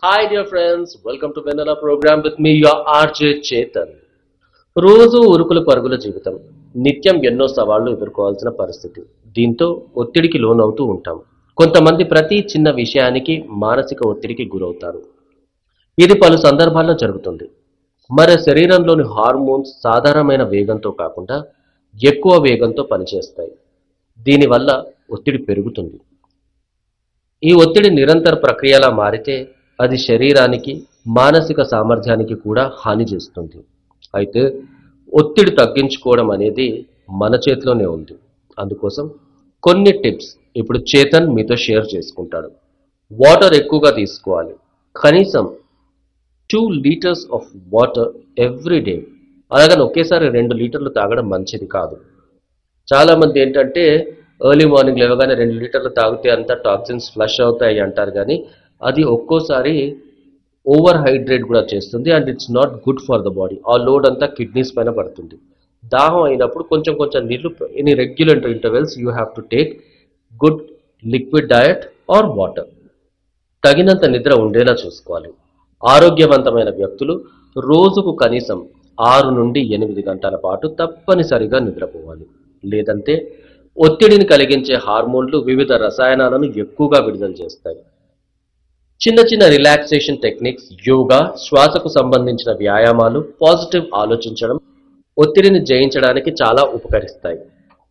Hi dear friends, welcome to Vanilla program with me your RJ Chetan. రోజు ఉరుకుల పరుగుల జీవితం నిత్యం ఎన్నో సవాళ్లు ఎదుర్కోవాల్సిన పరిస్థితి. దీంతో ఒత్తిడికి లోనవుతూ ఉంటాం. కొంతమంది ప్రతి చిన్న విషయానికి మానసిక ఒత్తిడికి గురవుతారు. ఇది పలు సందర్భాల్లో జరుగుతుంది. మరి శరీరంలోని హార్మోన్స్ సాధారణమైన వేగంతో కాకుండా ఎక్కువ వేగంతో పనిచేస్తాయి. దీనివల్ల ఒత్తిడి పెరుగుతుంది. ఈ ఒత్తిడి నిరంతర ప్రక్రియలా మారితే అది శరీరానికి మానసిక సామర్థ్యానికి కూడా హాని చేస్తుంది. అయితే ఒత్తిడి తగ్గించుకోవడం అనేది మన చేతిలోనే ఉంది. అందుకోసం కొన్ని టిప్స్ ఇప్పుడు చేతన్ మీతో షేర్ చేసుకుంటాడు. వాటర్ ఎక్కువగా తీసుకోవాలి. కనీసం 2 litres of water every day. అలాగని ఒకేసారి 2 లీటర్లు తాగడం మంచిది కాదు. చాలా మంది ఏంటంటే ఎర్లీ మార్నింగ్ లేవగానే 2 లీటర్లు తాగితే అంతా టాక్సిన్స్ ఫ్లష్ అవుతాయి అంటారు, కానీ అది ఒక్కోసారి ఓవర్ హైడ్రేట్ కూడా చేస్తుంది and it's not good for the body. ఆ లోడ్ అంతా కిడ్నీస్ పైన పడుతుంది. దాహం అయినప్పుడు కొంచెం కొంచెం నీళ్లు in regular intervals you have to take good liquid diet or water. తగినంత నిద్ర ఉండేలా చూసుకోవాలి. ఆరోగ్యవంతమైన వ్యక్తులు రోజుకు కనీసం 6 నుండి 8 గంటల పాటు తప్పనిసరిగా నిద్రపోవాలి. లేదంటే ఒత్తిడిని కలిగించే హార్మోన్లు వివిధ రసాయనాలను ఎక్కువగా విడుదల చేస్తాయి. చిన్న చిన్న రిలాక్సేషన్ టెక్నిక్స్, యోగా, శ్వాసకు సంబంధించిన వ్యాయామాలు, పాజిటివ్ ఆలోచించడం ఒత్తిడిని జయించడానికి చాలా ఉపకరిస్తాయి.